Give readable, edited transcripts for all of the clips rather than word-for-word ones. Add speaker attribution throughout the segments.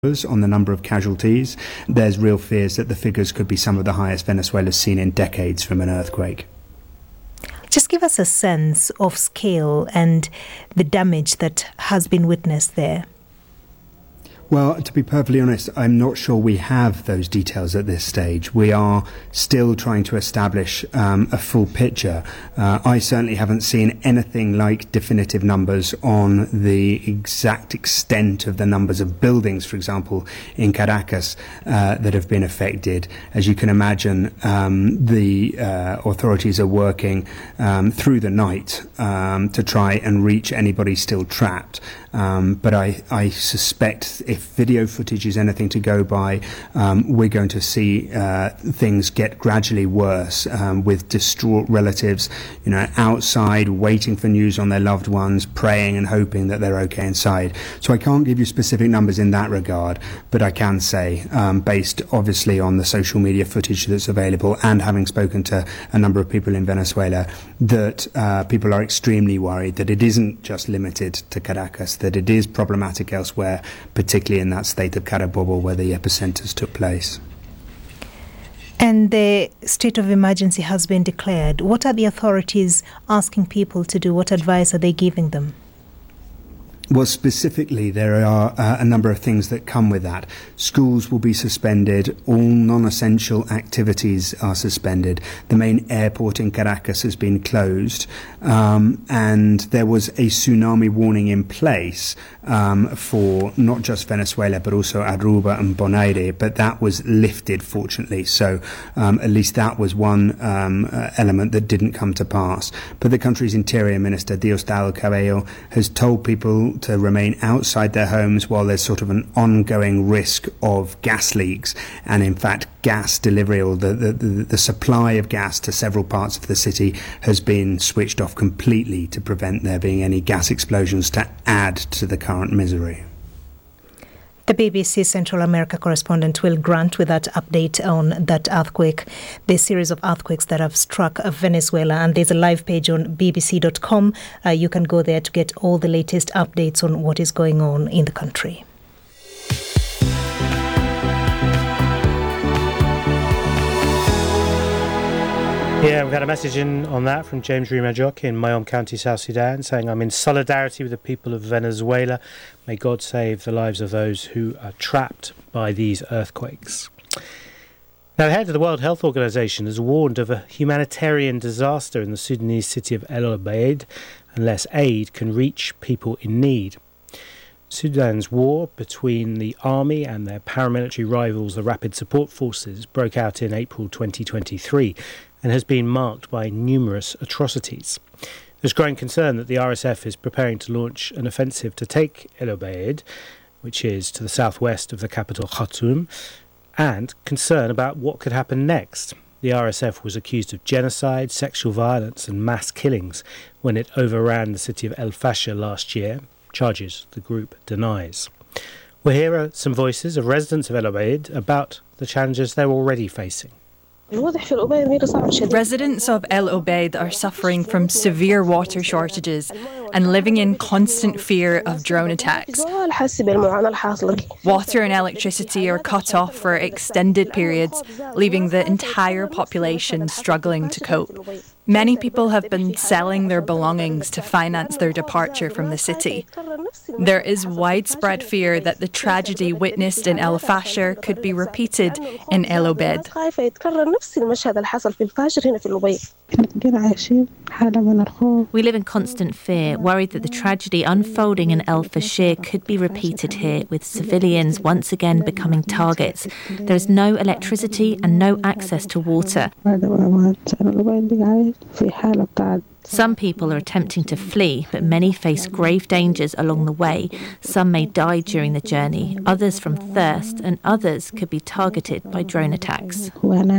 Speaker 1: on the number of casualties. There's real fears that the figures could be some of the highest Venezuela's seen in decades from an earthquake.
Speaker 2: Just give us a sense of scale and the damage that has been witnessed there.
Speaker 1: Well, to be perfectly honest, I'm not sure we have those details at this stage. We are still trying to establish a full picture. I certainly haven't seen anything like definitive numbers on the exact extent of the numbers of buildings, for example, in Caracas that have been affected. As you can imagine, the authorities are working through the night to try and reach anybody still trapped. But I suspect if video footage is anything to go by, we're going to see things get gradually worse with distraught relatives, outside waiting for news on their loved ones, praying and hoping that they're okay inside. So I can't give you specific numbers in that regard, but I can say, based obviously on the social media footage that's available and having spoken to a number of people in Venezuela, that people are extremely worried that it isn't just limited to Caracas, that it is problematic elsewhere, particularly in that state of Carabobo where the epicenters took place.
Speaker 2: And the state of emergency has been declared. What are the authorities asking people to do? What advice are they giving them?
Speaker 1: Well, specifically, there are a number of things that come with that. Schools will be suspended. All non-essential activities are suspended. The main airport in Caracas has been closed. And there was a tsunami warning in place for not just Venezuela, but also Aruba and Bonaire. But that was lifted, fortunately. So at least that was one element that didn't come to pass. But the country's interior minister, Diosdado Cabello, has told people to remain outside their homes while there's sort of an ongoing risk of gas leaks, and in fact gas delivery or the supply of gas to several parts of the city has been switched off completely to prevent there being any gas explosions to add to the current misery.
Speaker 2: The BBC Central America correspondent Will Grant with that update on that earthquake, the series of earthquakes that have struck Venezuela. And there's a live page on bbc.com. You can go there to get all the latest updates on what is going on in the country.
Speaker 3: Yeah, we've had a message in on that from James Rimajok in Mayom County, South Sudan, saying, I'm in solidarity with the people of Venezuela. May God save the lives of those who are trapped by these earthquakes. Now, the head of the World Health Organization has warned of a humanitarian disaster in the Sudanese city of El Obeid unless aid can reach people in need. Sudan's war between the army and their paramilitary rivals, the Rapid Support Forces, broke out in April 2023 and has been marked by numerous atrocities. There's growing concern that the RSF is preparing to launch an offensive to take El Obeid, which is to the southwest of the capital Khartoum, and concern about what could happen next. The RSF was accused of genocide, sexual violence and mass killings when it overran the city of El Fasher last year, charges the group denies. Well, here are some voices of residents of El Obeid about the challenges they're already facing.
Speaker 4: Residents of El Obeid are suffering from severe water shortages and living in constant fear of drone attacks. Water and electricity are cut off for extended periods, leaving the entire population struggling to cope. Many people have been selling their belongings to finance their departure from the city. There is widespread fear that the tragedy witnessed in El Fasher could be repeated in El Obeid.
Speaker 5: We live in constant fear, worried that the tragedy unfolding in El Fasher could be repeated here, with civilians once again becoming targets. There is no electricity and no access to water. Some people are attempting to flee, but many face grave dangers along the way. Some may die during the journey, others from thirst, and others could be targeted by drone attacks.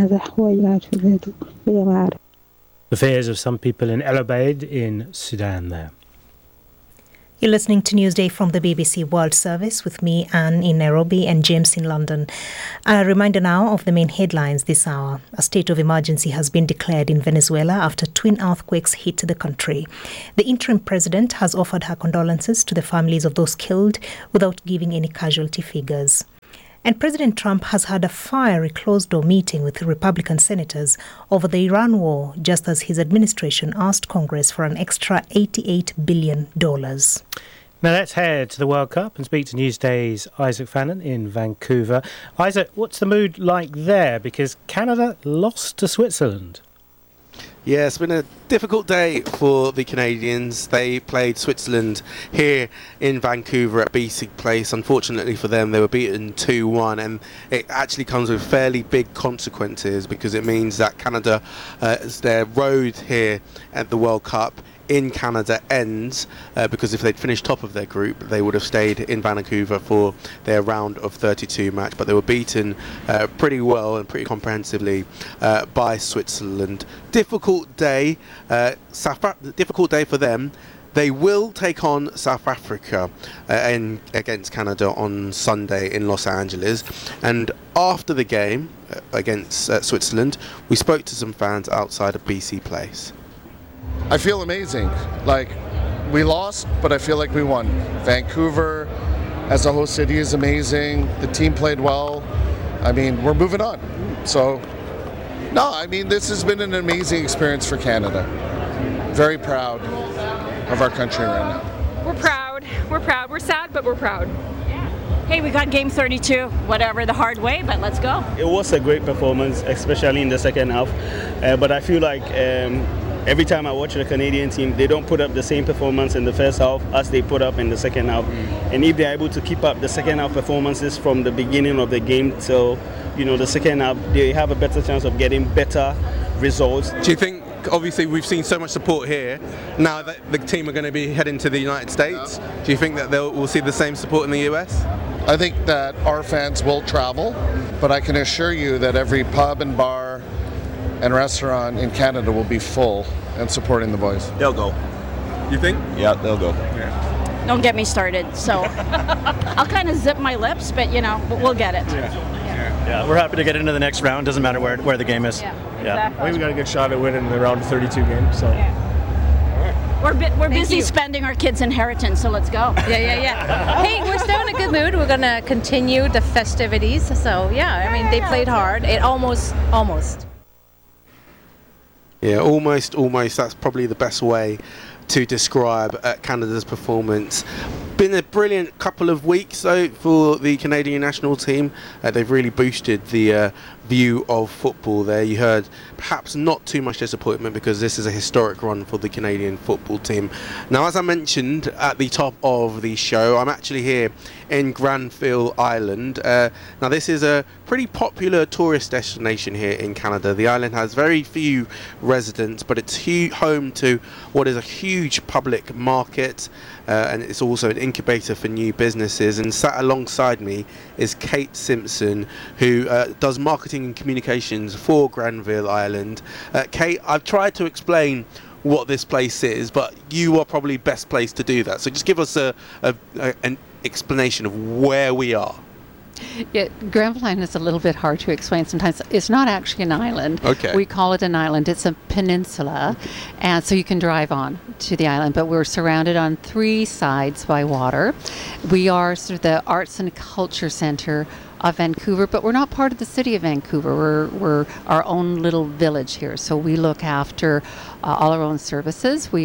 Speaker 3: The fears of some people in El Obeid in Sudan there.
Speaker 2: You're listening to Newsday from the BBC World Service with me, Anne, in Nairobi, and James in London. A reminder now of the main headlines this hour. A state of emergency has been declared in Venezuela after twin earthquakes hit the country. The interim president has offered her condolences to the families of those killed without giving any casualty figures. And President Trump has had a fiery closed-door meeting with Republican senators over the Iran war, just as his administration asked Congress for an extra $88 billion.
Speaker 3: Now let's head to the World Cup and speak to Newsday's Isaac Fannin in Vancouver. Isaac, what's the mood like there? Because Canada lost to Switzerland.
Speaker 6: Yeah, it's been a difficult day for the Canadians. They played Switzerland here in Vancouver at BC Place. Unfortunately for them, they were beaten 2-1, and it actually comes with fairly big consequences because it means that Canada, their road here at the World Cup in Canada ends, because if they'd finished top of their group, they would have stayed in Vancouver for their round of 32 match, but they were beaten pretty well and pretty comprehensively by Switzerland. Difficult day for them. They will take on South Africa against Canada on Sunday in Los Angeles. And after the game against Switzerland, we spoke to some fans outside of BC Place.
Speaker 7: I feel amazing. Like, we lost, but I feel like we won. Vancouver as a host city is amazing. The team played well. I mean, we're moving on. So, no, I mean, this has been an amazing experience for Canada. Very proud of our country right now.
Speaker 8: We're proud. We're proud. We're sad, but we're proud. Hey, we got game 32, whatever, the hard way, but let's go.
Speaker 9: It was a great performance, especially in the second half. But I feel like every time I watch the Canadian team, they don't put up the same performance in the first half as they put up in the second half. And if they're able to keep up the second half performances from the beginning of the game till, the second half, they have a better chance of getting better results.
Speaker 6: Do you think, obviously we've seen so much support here, now that the team are going to be heading to the United States, do you think that we'll see the same support in the US?
Speaker 7: I think that our fans will travel, but I can assure you that every pub and bar and restaurant in Canada will be full and supporting the boys.
Speaker 10: They'll go.
Speaker 6: You think?
Speaker 10: Yeah, they'll go.
Speaker 6: Yeah.
Speaker 8: Don't get me started. So I'll kind of zip my lips, but we'll get it.
Speaker 10: Yeah, we're happy to get into the next round. Doesn't matter where the game is.
Speaker 8: Yeah.
Speaker 11: I think we got a good shot at winning the round of 32 game. So.
Speaker 8: We're busy spending our kids' inheritance, so let's go.
Speaker 12: Yeah. Hey, we're still in a good mood. We're going to continue the festivities. So, they played hard. It almost.
Speaker 6: Yeah, almost. That's probably the best way to describe Canada's performance. Been a brilliant couple of weeks, though, for the Canadian national team. They've really boosted the view of football there. You heard perhaps not too much disappointment because this is a historic run for the Canadian football team. Now, as I mentioned at the top of the show, I'm actually here in Granville Island. Now, this is a pretty popular tourist destination here in Canada. The island has very few residents, but it's home to what is a huge public market, and it's also an incubator for new businesses. And sat alongside me is Kate Simpson, who does marketing and communications for Granville Island. Kate, I've tried to explain what this place is, but you are probably best placed to do that. So just give us an explanation of where we are.
Speaker 13: Yeah, Granville Island is a little bit hard to explain sometimes. It's not actually an island.
Speaker 6: Okay.
Speaker 13: We call it an island. It's a peninsula, and so you can drive on to the island, but we're surrounded on three sides by water. We are sort of the arts and culture center of Vancouver, but we're not part of the city of Vancouver. We're our own little village here, so we look after all our own services. We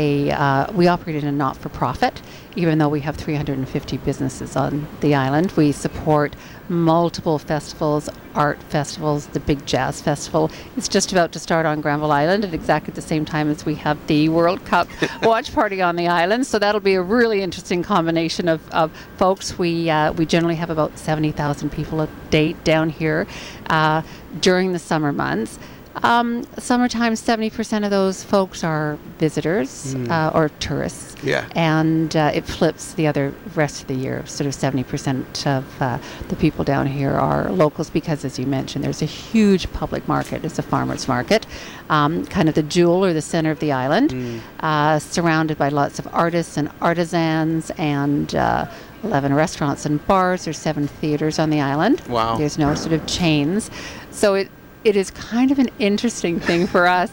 Speaker 13: operate in a not-for-profit, even though we have 350 businesses on the island. We support multiple festivals, art festivals. The big jazz festival is just about to start on Granville Island at exactly the same time as we have the World Cup watch party on the island. So that'll be a really interesting combination of folks. We generally have about 70,000 people a day down here during the summer months. Summertime, 70% of those folks are visitors or tourists.
Speaker 6: Yeah.
Speaker 13: And it flips the other rest of the year. Sort of 70% of the people down here are locals because, as you mentioned, there's a huge public market. It's a farmer's market, kind of the jewel or the center of the island, surrounded by lots of artists and artisans and 11 restaurants and bars. There's 7 theaters on the island.
Speaker 6: Wow.
Speaker 13: There's no sort of chains. So it is kind of an interesting thing for us.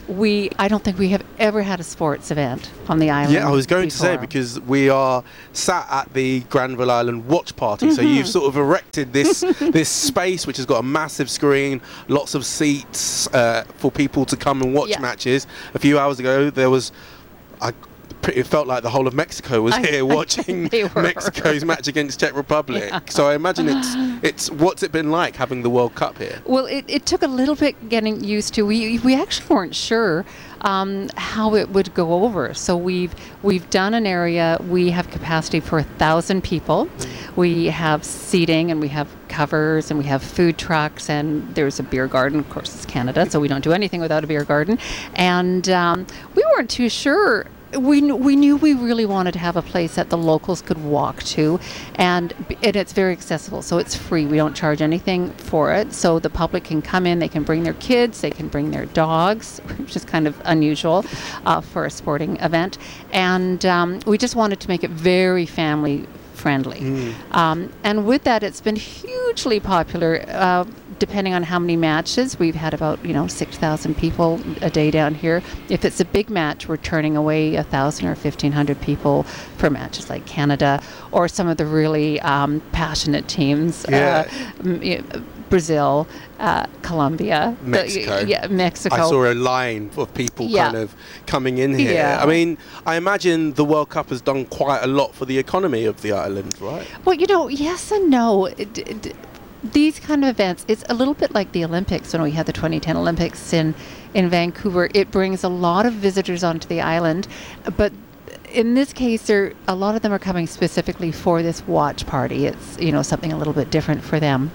Speaker 13: I don't think we have ever had a sports event on the island.
Speaker 6: Yeah, I was going to say, because we are sat at the Granville Island Watch Party. So you've sort of erected this space which has got a massive screen, lots of seats for people to come and watch matches. A few hours ago, there was... it felt like the whole of Mexico was here watching Mexico's match against Czech Republic. Yeah. So I imagine it's what's it been like having the World Cup here?
Speaker 13: Well, it took a little bit getting used to. We actually weren't sure how it would go over. So we've done an area. We have capacity for 1,000 people. We have seating, and we have covers, and we have food trucks, and there's a beer garden. Of course, it's Canada, so we don't do anything without a beer garden. And we weren't too sure. We knew we really wanted to have a place that the locals could walk to, and it's very accessible, so it's free. We don't charge anything for it, so the public can come in, they can bring their kids, they can bring their dogs, which is kind of unusual for a sporting event, and we just wanted to make it very family friendly. And with that, it's been hugely popular. Depending on how many matches, we've had about 6,000 people a day down here. If it's a big match, we're turning away 1,000 or 1,500 people for matches like Canada or some of the really passionate teams. Brazil, Colombia,
Speaker 6: Mexico.
Speaker 13: Mexico.
Speaker 6: I saw a line of people kind of coming in here.
Speaker 13: Yeah.
Speaker 6: I mean, I imagine the World Cup has done quite a lot for the economy of the island, right?
Speaker 13: Well, yes and no. These kind of events, it's a little bit like the Olympics when we had the 2010 Olympics in Vancouver. It brings a lot of visitors onto the island, but in this case, a lot of them are coming specifically for this watch party. It's something a little bit different for them.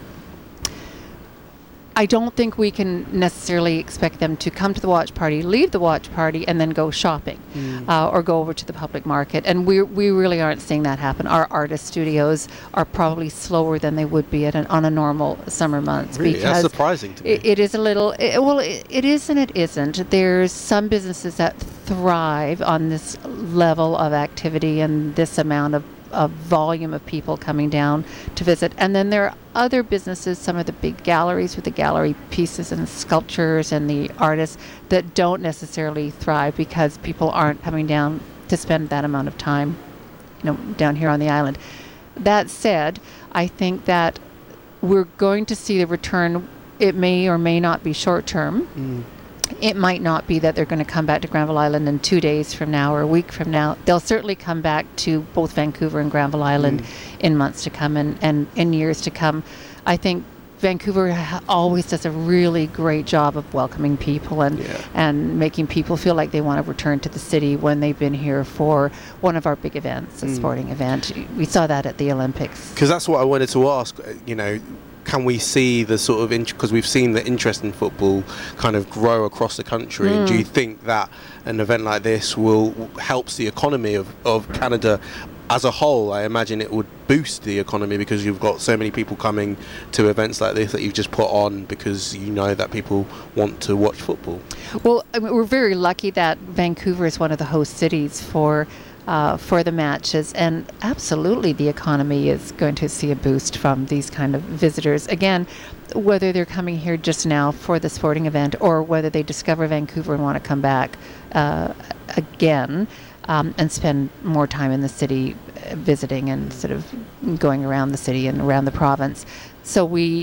Speaker 13: I don't think we can necessarily expect them to come to the watch party, leave the watch party, and then go shopping or go over to the public market. And we really aren't seeing that happen. Our artist studios are probably slower than they would be on a normal summer month.
Speaker 6: Really?
Speaker 13: Because
Speaker 6: that's surprising to me.
Speaker 13: It is a little... it is and it isn't. There's some businesses that thrive on this level of activity and this amount of volume of people coming down to visit. And then there are other businesses, some of the big galleries with the gallery pieces and sculptures and the artists that don't necessarily thrive because people aren't coming down to spend that amount of time down here on the island. That said, I think that we're going to see the return. It may or may not be short term. It might not be that they're going to come back to Granville Island in 2 days from now or a week from now. They'll certainly come back to both Vancouver and Granville Island in months to come and in years to come. I think Vancouver always does a really great job of welcoming people and making people feel like they want to return to the city when they've been here for one of our big events, a sporting event. We saw that at the Olympics.
Speaker 6: Because that's what I wanted to ask, can we see the sort of because we've seen the interest in football kind of grow across the country, and do you think that an event like this helps the economy of Canada as a whole? I imagine it would boost the economy because you've got so many people coming to events like this that you've just put on because that people want to watch football.
Speaker 13: Well, we're very lucky that Vancouver is one of the host cities for the matches, and absolutely the economy is going to see a boost from these kind of visitors. Again, whether they're coming here just now for the sporting event or whether they discover Vancouver and want to come back again and spend more time in the city visiting and sort of going around the city and around the province. So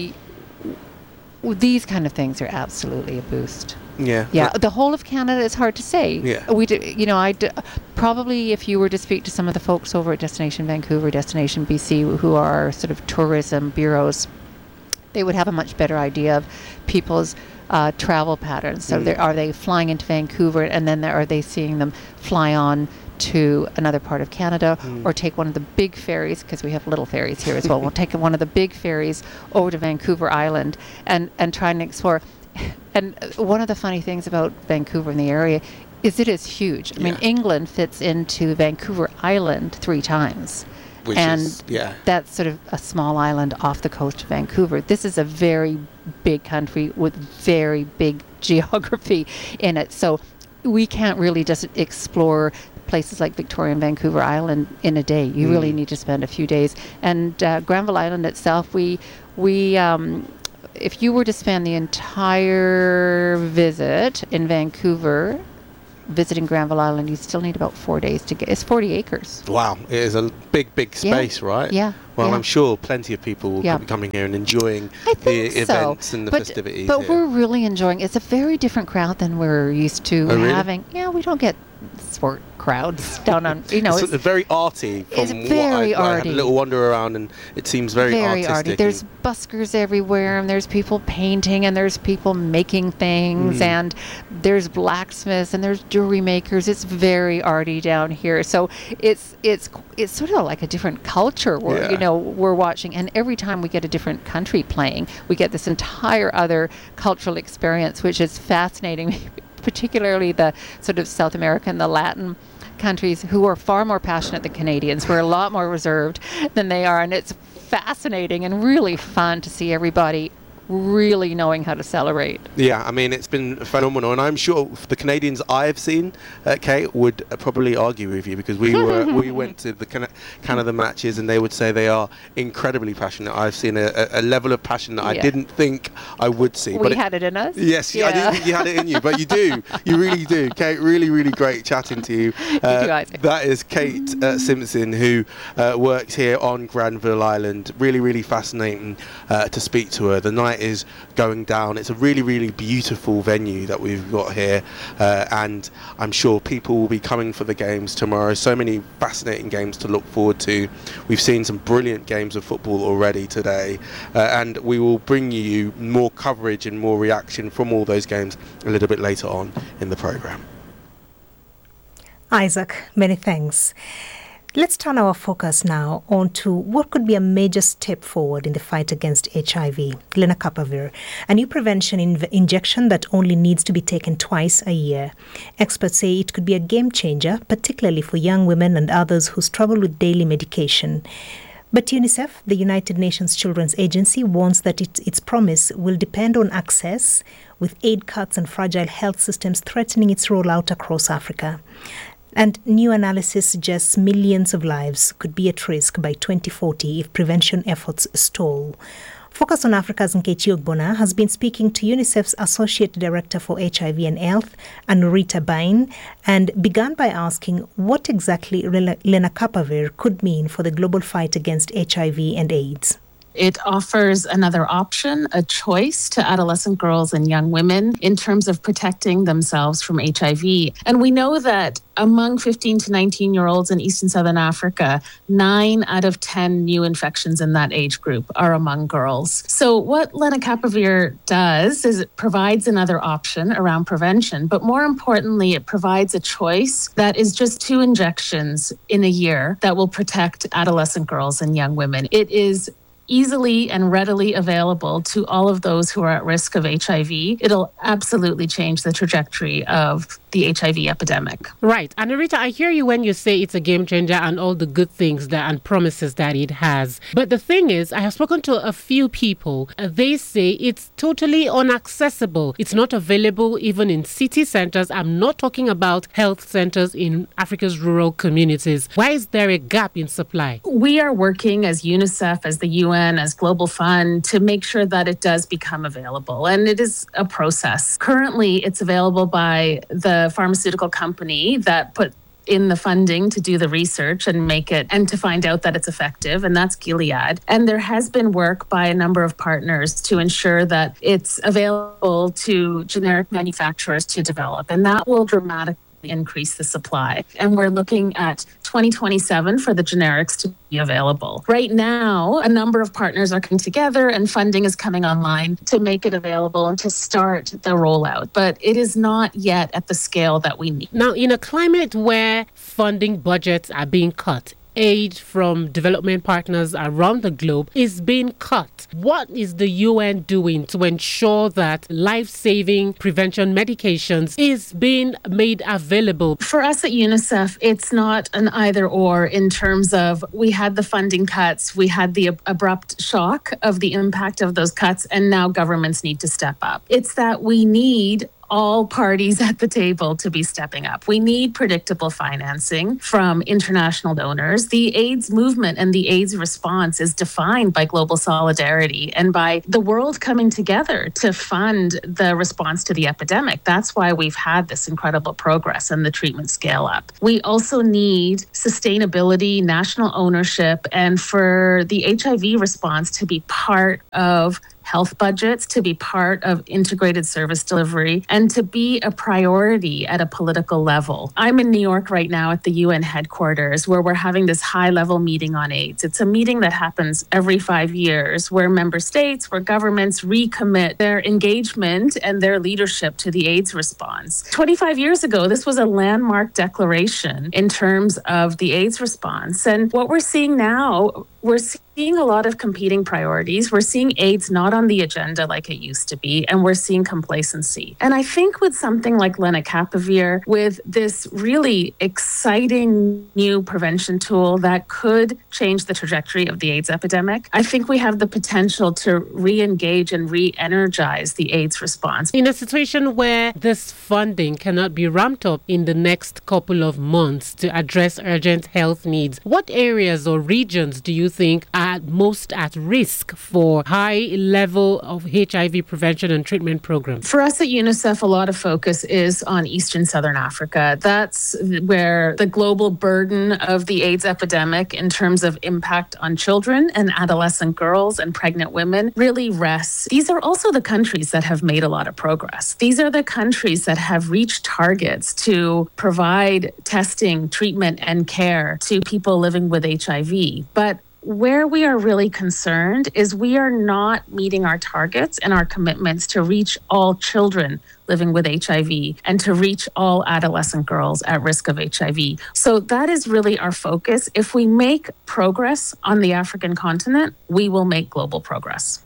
Speaker 13: these kind of things are absolutely a boost.
Speaker 6: Yeah.
Speaker 13: The whole of Canada is hard to say.
Speaker 6: Yeah.
Speaker 13: We do, probably if you were to speak to some of the folks over at Destination Vancouver, Destination BC, who are sort of tourism bureaus, they would have a much better idea of people's travel patterns. So are they flying into Vancouver, and then are they seeing them fly on to another part of Canada or take one of the big ferries, because we have little ferries here as well. We'll take one of the big ferries over to Vancouver Island and try and explore. And one of the funny things about Vancouver and the area is it is huge. I mean, England fits into Vancouver Island 3 times. That's sort of a small island off the coast of Vancouver. This is a very big country with very big geography in it. So we can't really just explore places like Victoria and Vancouver Island in a day. You really need to spend a few days. And Granville Island itself, we if you were to spend the entire visit in Vancouver visiting Granville Island, you still need about 4 days to get. It's 40 acres.
Speaker 6: Wow, it is a big space, right?
Speaker 13: Yeah.
Speaker 6: Well, I'm sure plenty of people will be coming here and enjoying the events and the festivities.
Speaker 13: But we're really enjoying it. It's a very different crowd than we're used to having. Really? Yeah, we don't get sport crowds down on,
Speaker 6: it's very arty from what I had a little wander around, and it seems very artistic.
Speaker 13: Arty. There's buskers everywhere, and there's people painting, and there's people making things, and there's blacksmiths, and there's jewelry makers. It's very arty down here. So it's sort of like a different culture where we're watching, and every time we get a different country playing, we get this entire other cultural experience, which is fascinating. Particularly the sort of South American, the Latin countries, who are far more passionate than Canadians. We're a lot more reserved than they are, and it's fascinating and really fun to see everybody really knowing how to celebrate.
Speaker 6: Yeah, I mean, it's been phenomenal, and I'm sure the Canadians I've seen, Kate, would probably argue with you, because we went to the Canada matches, and they would say they are incredibly passionate. I've seen a level of passion that I didn't think I would see.
Speaker 13: We had it in us?
Speaker 6: Yes, I didn't think you had it in you, but you do. You really do. Kate, really, really great chatting to you.
Speaker 13: You too, Isaac.
Speaker 6: That is Kate Simpson, who works here on Granville Island. Really, really fascinating to speak to her. The night is going down. It's a really, really beautiful venue that we've got here, and I'm sure people will be coming for the games tomorrow. So many fascinating games to look forward to. We've seen some brilliant games of football already today, and we will bring you more coverage and more reaction from all those games a little bit later on in the programme.
Speaker 2: Isaac, many thanks. Let's turn our focus now on to what could be a major step forward in the fight against HIV. Lenacapavir, a new prevention injection that only needs to be taken twice a year. Experts say it could be a game changer, particularly for young women and others who struggle with daily medication. But UNICEF, the United Nations Children's Agency, warns that its promise will depend on access, with aid cuts and fragile health systems threatening its rollout across Africa. And new analysis suggests millions of lives could be at risk by 2040 if prevention efforts stall. Focus on Africa's Nkechi Ogbonna has been speaking to UNICEF's Associate Director for HIV and Health, Anurita Bain, and began by asking what exactly lenacapavir could mean for the global fight against HIV and AIDS.
Speaker 14: It offers another option, a choice to adolescent girls and young women in terms of protecting themselves from HIV. And we know that among 15 to 19-year-olds in East and Southern Africa, 9 out of 10 new infections in that age group are among girls. So what lenacapavir does is it provides another option around prevention, but more importantly, it provides a choice that is just 2 injections in a year that will protect adolescent girls and young women. It is easily and readily available to all of those who are at risk of HIV. It'll absolutely change the trajectory of the HIV epidemic.
Speaker 15: Right. And Rita, I hear you when you say it's a game changer and all the good things and promises that it has. But the thing is, I have spoken to a few people. They say it's totally inaccessible. It's not available even in city centers. I'm not talking about health centers in Africa's rural communities. Why is there a gap in supply?
Speaker 14: We are working as UNICEF, as the UN, as Global Fund to make sure that it does become available. And it is a process. Currently, it's available by the pharmaceutical company that put in the funding to do the research and make it and to find out that it's effective, and that's Gilead. And there has been work by a number of partners to ensure that it's available to generic manufacturers to develop, and that will dramatically increase the supply. And we're looking at 2027 for the generics to be available. Right now, a number of partners are coming together and funding is coming online to make it available and to start the rollout. But it is not yet at the scale that we need.
Speaker 15: Now, in a climate where funding budgets are being cut, aid from development partners around the globe is being cut. What is the UN doing to ensure that life-saving prevention medications is being made available?
Speaker 14: For us at UNICEF, it's not an either-or in terms of we had the funding cuts, we had the abrupt shock of the impact of those cuts, and now governments need to step up. It's that we need all parties at the table to be stepping up. We need predictable financing from international donors. The AIDS movement and the AIDS response is defined by global solidarity and by the world coming together to fund the response to the epidemic. That's why we've had this incredible progress and the treatment scale up. We also need sustainability, national ownership, and for the HIV response to be part of health budgets, to be part of integrated service delivery, and to be a priority at a political level. I'm in New York right now at the UN headquarters where we're having this high-level meeting on AIDS. It's a meeting that happens every 5 years where member states, where governments recommit their engagement and their leadership to the AIDS response. 25 years ago, this was a landmark declaration in terms of the AIDS response. And what we're seeing now, we're seeing a lot of competing priorities. We're seeing AIDS not on the agenda like it used to be, and we're seeing complacency. And I think with something like lenacapavir, with this really exciting new prevention tool that could change the trajectory of the AIDS epidemic, I think we have the potential to re-engage and re-energize the AIDS response.
Speaker 15: In a situation where this funding cannot be ramped up in the next couple of months to address urgent health needs, what areas or regions do you think are most at risk for high level of HIV prevention and treatment programs?
Speaker 14: For us at UNICEF, a lot of focus is on Eastern Southern Africa. That's where the global burden of the AIDS epidemic in terms of impact on children and adolescent girls and pregnant women really rests. These are also the countries that have made a lot of progress. These are the countries that have reached targets to provide testing, treatment, and care to people living with HIV. But where we are really concerned is we are not meeting our targets and our commitments to reach all children living with HIV and to reach all adolescent girls at risk of HIV. So that is really our focus. If we make progress on the African continent, we will make global progress.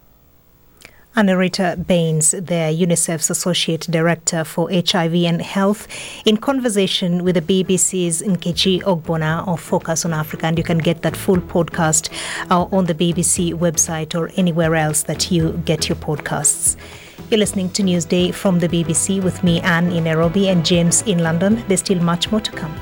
Speaker 2: Anarita Baines, there, UNICEF's Associate Director for HIV and Health, in conversation with the BBC's Nkechi Ogbonna of Focus on Africa. And you can get that full podcast on the BBC website or anywhere else that you get your podcasts. You're listening to Newsday from the BBC with me, Anne, in Nairobi, and James in London. There's still much more to come.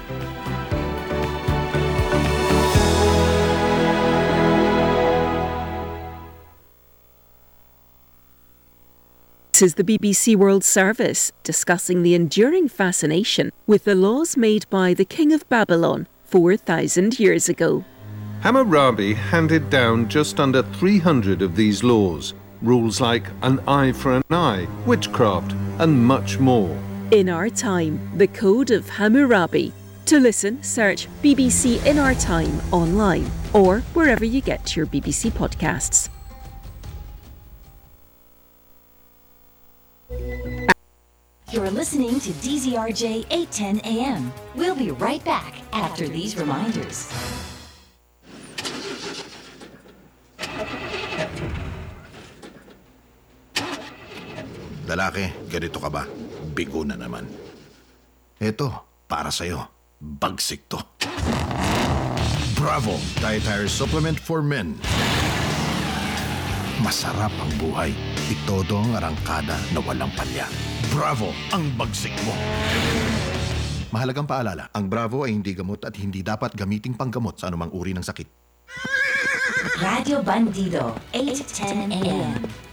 Speaker 16: This is the BBC World Service, discussing the enduring fascination with the laws made by the King of Babylon 4,000 years ago.
Speaker 17: Hammurabi handed down just under 300 of these laws, rules like an eye for an eye, witchcraft, and much more.
Speaker 16: In Our Time, the Code of Hammurabi. To listen, search BBC In Our Time online or wherever you get your BBC podcasts.
Speaker 18: You're listening to DZRJ 810 AM. We'll be right back after these reminders.
Speaker 19: Lalaki, ganito ka ba? Bigo na naman. Ito, para sa'yo. Bagsik to. Bravo! Dietary Supplement for Men. Masarap ang buhay. Itodo ang arangkada na walang palya. Bravo ang bagsik mo. Mahalagang paalala, ang Bravo ay hindi gamot at hindi dapat gamiting panggamot sa anumang uri ng sakit.
Speaker 18: Radio Bandido, 810 AM.